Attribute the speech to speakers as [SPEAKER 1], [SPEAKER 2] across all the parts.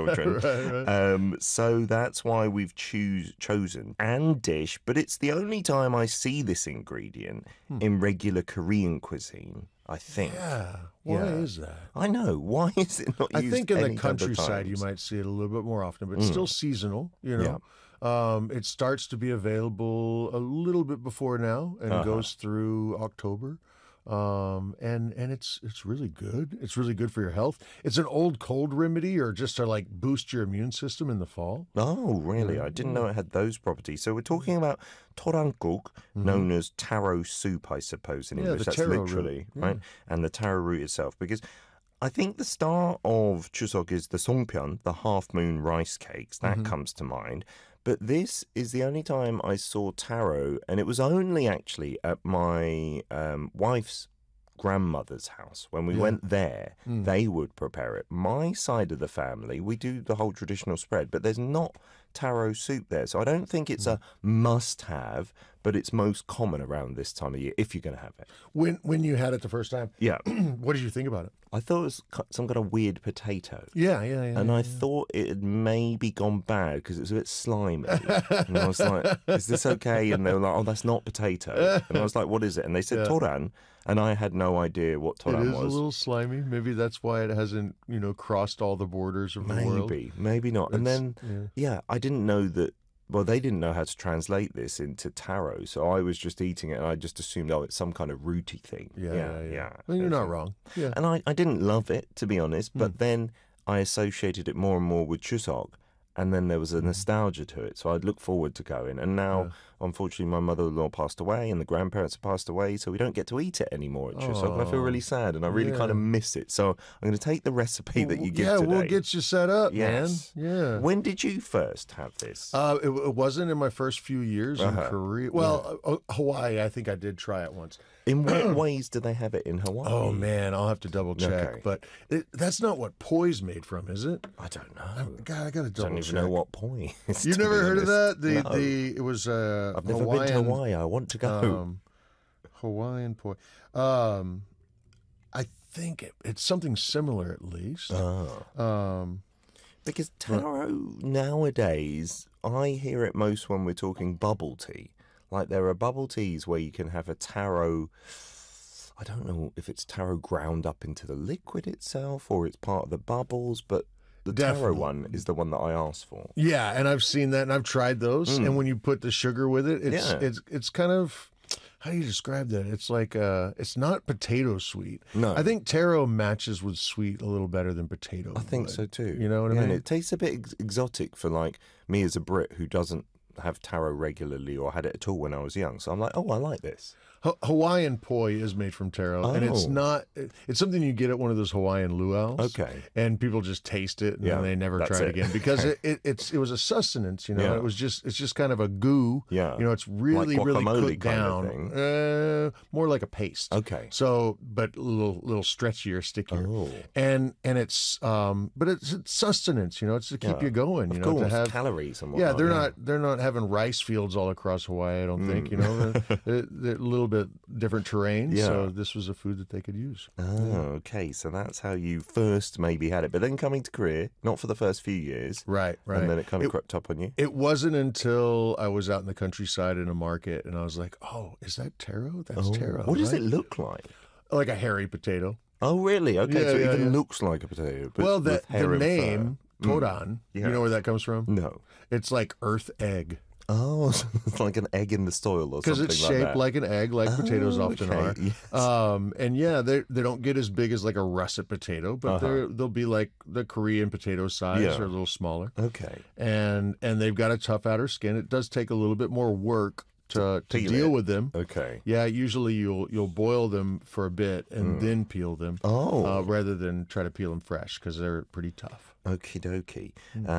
[SPEAKER 1] children.
[SPEAKER 2] Right.
[SPEAKER 1] So that's why we've chosen and dish, but it's the only time I see this ingredient in regular Korean cuisine, I think.
[SPEAKER 2] Yeah. Why is that?
[SPEAKER 1] I know. Why is it not
[SPEAKER 2] I
[SPEAKER 1] used
[SPEAKER 2] think in the
[SPEAKER 1] any other
[SPEAKER 2] countryside you
[SPEAKER 1] times?
[SPEAKER 2] might see it a little bit more often, but it's still seasonal, you know. It starts to be available a little bit before now and goes through October. And it's really good. It's really good for your health. It's an old cold remedy or just to like boost your immune system in the fall.
[SPEAKER 1] Oh, really? I didn't know it had those properties. So we're talking about torangguk, known as taro soup, I suppose, in English.
[SPEAKER 2] the
[SPEAKER 1] That's
[SPEAKER 2] taro
[SPEAKER 1] literally,
[SPEAKER 2] root.
[SPEAKER 1] right? And the taro root itself. Because I think the star of Chuseok is the songpyeon, the half-moon rice cakes. That comes to mind. But this is the only time I saw taro, and it was only actually at my wife's grandmother's house. When we went there, they would prepare it. My side of the family, we do the whole traditional spread, but there's not taro soup there. So I don't think it's a must-have, but it's most common around this time of year if you're going to have it.
[SPEAKER 2] When you had it the first time,
[SPEAKER 1] Yeah.
[SPEAKER 2] what did you think about it?
[SPEAKER 1] I thought it was some kind of weird potato.
[SPEAKER 2] Yeah.
[SPEAKER 1] And I thought it had maybe gone bad because it was a bit slimy. And I was like, is this okay? And they were like, oh, that's not potato. And I was like, what is it? And they said toran. And I had no idea what toran was.
[SPEAKER 2] It is a little slimy. Maybe that's why it hasn't, crossed all the borders of the world.
[SPEAKER 1] Maybe not. And then, I didn't know that. Well, they didn't know how to translate this into taro, so I was just eating it, and I just assumed, it's some kind of rooty thing.
[SPEAKER 2] Yeah. Well, you're not wrong. Yeah.
[SPEAKER 1] And I didn't love it, to be honest, but then I associated it more and more with Chuseok, and then there was a nostalgia to it, so I'd look forward to going. And now, unfortunately, my mother-in-law passed away, and the grandparents have passed away, so we don't get to eat it anymore at Chuseok, and I feel really sad, and I really kind of miss it. So I'm going to take the recipe that you give today.
[SPEAKER 2] Yeah, we'll get you set up,
[SPEAKER 1] Yes.
[SPEAKER 2] man. Yeah.
[SPEAKER 1] When did you first have this?
[SPEAKER 2] It wasn't in my first few years in Korea. Well, Hawaii, I think I did try it once.
[SPEAKER 1] In what ways do they have it in Hawaii?
[SPEAKER 2] Oh, man, I'll have to double check.
[SPEAKER 1] Okay.
[SPEAKER 2] But that's not what poi's made from, is it?
[SPEAKER 1] I don't know.
[SPEAKER 2] God, I got to double check.
[SPEAKER 1] I don't even know what poi is.
[SPEAKER 2] You've never heard of that?
[SPEAKER 1] No.
[SPEAKER 2] It was
[SPEAKER 1] I've never
[SPEAKER 2] Hawaiian,
[SPEAKER 1] been to Hawaii. I want to go.
[SPEAKER 2] Hawaiian poi. I think it's something similar at least.
[SPEAKER 1] Because taro nowadays, I hear it most when we're talking bubble tea. Like there are bubble teas where you can have a taro. I don't know if it's taro ground up into the liquid itself or it's part of the bubbles, but the taro one is the one that I asked for.
[SPEAKER 2] Yeah, and I've seen that and I've tried those. And when you put the sugar with it, it's kind of, how do you describe that? It's like it's not potato sweet.
[SPEAKER 1] No.
[SPEAKER 2] I think taro matches with sweet a little better than potato.
[SPEAKER 1] I think so too.
[SPEAKER 2] You know what I mean?
[SPEAKER 1] And it tastes a bit exotic for like me as a Brit who doesn't have taro regularly or had it at all when I was young. So I'm like, oh, I like this.
[SPEAKER 2] Hawaiian poi is made from taro, and it's something you get at one of those Hawaiian luau's.
[SPEAKER 1] Okay.
[SPEAKER 2] And people just taste it, and then they never try it again because it was a sustenance, it's just kind of a goo.
[SPEAKER 1] Yeah.
[SPEAKER 2] It's really,
[SPEAKER 1] like
[SPEAKER 2] really
[SPEAKER 1] guacamole
[SPEAKER 2] cooked
[SPEAKER 1] kind
[SPEAKER 2] down.
[SPEAKER 1] of thing.
[SPEAKER 2] More like a paste.
[SPEAKER 1] Okay.
[SPEAKER 2] So, but a little stretchier, stickier.
[SPEAKER 1] Oh.
[SPEAKER 2] And it's but it's sustenance, it's to keep you going,
[SPEAKER 1] Of course,
[SPEAKER 2] to have
[SPEAKER 1] calories and
[SPEAKER 2] yeah,
[SPEAKER 1] whatnot.
[SPEAKER 2] they're not having rice fields all across Hawaii, I don't think, they're a little bit different terrain, so this was a food that they could use.
[SPEAKER 1] Oh, okay. So that's how you first maybe had it. But then coming to Korea, not for the first few years.
[SPEAKER 2] Right.
[SPEAKER 1] And then it kind of crept up on you.
[SPEAKER 2] It wasn't until I was out in the countryside in a market and I was like, oh, is that taro? That's taro.
[SPEAKER 1] What does it look like?
[SPEAKER 2] Like a hairy potato.
[SPEAKER 1] Oh, really? Okay,
[SPEAKER 2] Yeah,
[SPEAKER 1] so it
[SPEAKER 2] yeah,
[SPEAKER 1] even
[SPEAKER 2] yeah.
[SPEAKER 1] looks like a potato. But
[SPEAKER 2] Well,
[SPEAKER 1] with hair
[SPEAKER 2] the
[SPEAKER 1] and
[SPEAKER 2] name,
[SPEAKER 1] fur.
[SPEAKER 2] toran, you know where that comes from?
[SPEAKER 1] No.
[SPEAKER 2] It's like earth egg.
[SPEAKER 1] Oh, so it's like an egg in the soil or something
[SPEAKER 2] Because it's shaped like an egg, like potatoes often are.
[SPEAKER 1] Yes.
[SPEAKER 2] And they don't get as big as like a russet potato, but they'll be like the Korean potato size or a little smaller.
[SPEAKER 1] Okay.
[SPEAKER 2] And they've got a tough outer skin. It does take a little bit more work to deal with them.
[SPEAKER 1] Okay.
[SPEAKER 2] Yeah, usually you'll boil them for a bit and then peel them. Rather than try to peel them fresh because they're pretty tough.
[SPEAKER 1] Okie dokie.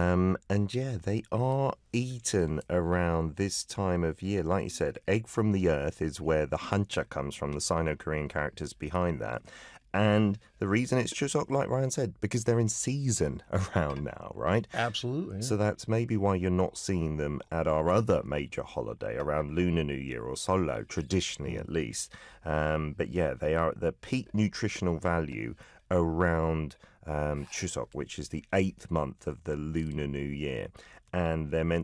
[SPEAKER 1] And they are eaten around this time of year. Like you said, egg from the earth is where the hancha comes from, the Sino-Korean characters behind that. And the reason it's Chuseok, like Ryan said, because they're in season around now, right?
[SPEAKER 2] Absolutely. Yeah.
[SPEAKER 1] So that's maybe why you're not seeing them at our other major holiday around Lunar New Year or Solo, traditionally at least. But they are at the peak nutritional value around Chuseok, which is the 8th month of the Lunar New Year. And they're meant